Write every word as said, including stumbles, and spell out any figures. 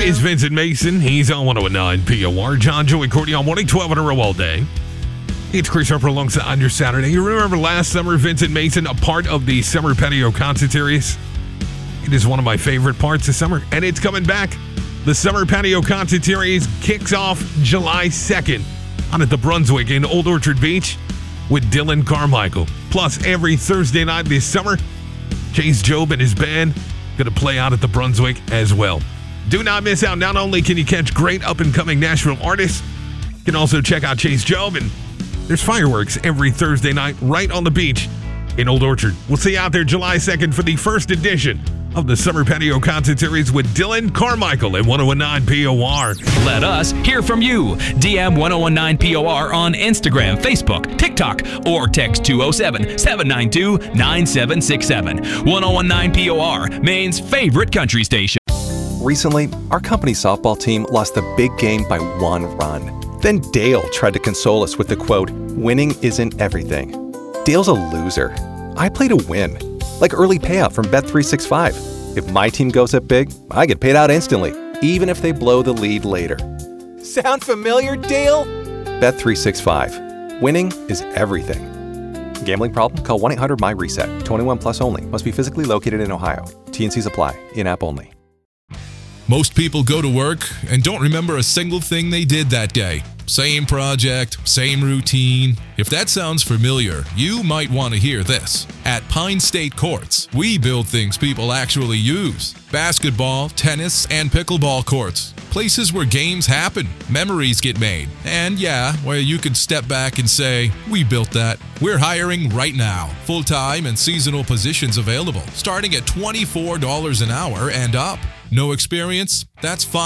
is Vincent Mason. He's on one oh nine P O R. John, Joey, Courtney on morning, twelve in a row all day. It's Chris Harper alongside on your Saturday. You remember last summer, Vincent Mason, a part of the Summer Patio Concert Series? It is one of my favorite parts of summer, and it's coming back. The Summer Patio Concert Series kicks off July second on at the Brunswick in Old Orchard Beach with Dylan Carmichael. Plus, every Thursday night this summer, Chase Job and his band going to play out at the Brunswick as well. Do not miss out. Not only can you catch great up-and-coming Nashville artists, you can also check out Chase Job, and there's fireworks every Thursday night right on the beach in Old Orchard. We'll see you out there July second for the first edition of the Summer Patio Concert Series with Dylan Carmichael at one oh nine P O R. Let us hear from you. D M one oh nine P O R on Instagram, Facebook, TikTok, or text two oh seven, seven nine two, nine seven six seven. one oh nine P O R, Maine's favorite country station. Recently, our company softball team lost the big game by one run. Then Dale tried to console us with the quote, "Winning isn't everything." Dale's a loser. I play to win. Like early payout from Bet three sixty-five. If my team goes up big, I get paid out instantly, even if they blow the lead later. Sound familiar, Dale? Bet three sixty-five. Winning is everything. Gambling problem? Call one eight hundred M Y reset. twenty-one plus only. Must be physically located in Ohio. T N Cs apply. In-app only. Most people go to work and don't remember a single thing they did that day. Same project, same routine. If that sounds familiar, you might want to hear this. At Pine State Courts, we build things people actually use. Basketball, tennis, and pickleball courts. Places where games happen, memories get made, and yeah, where you can step back and say, we built that. We're hiring right now. Full-time and seasonal positions available, starting at twenty-four dollars an hour and up. No experience? That's fine.